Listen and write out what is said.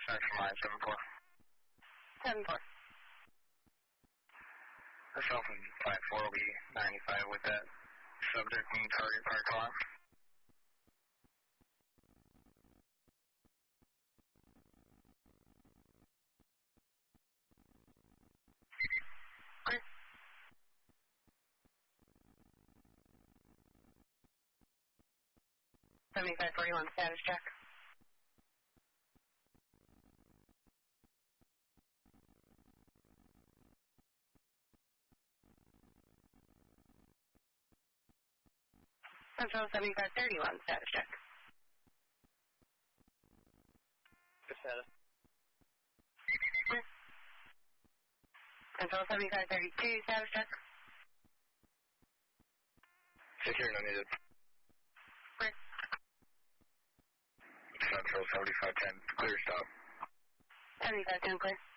Central line 7-4. 7-4. Myself and 5-4 will be 95 with that subject and target park lot. Clear. 7541 status check. Central 7531 status check. Good status. Clear. Central 7532 status check. Secure, no needed. Clear. Central 7510, clear stop. 7510 clear.